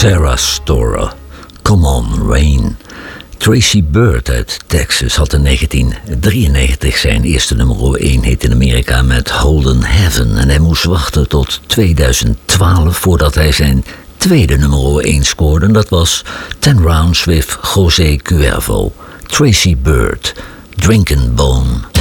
Sarah Storer, Come On Rain. Tracy Byrd uit Texas had in 1993 zijn eerste nummer 1 hit in Amerika met Holden Heaven. En hij moest wachten tot 2012 voordat hij zijn tweede nummer 1 scoorde. En dat was 10 Rounds with José Cuervo. Tracy Byrd, Drinkin' Bone.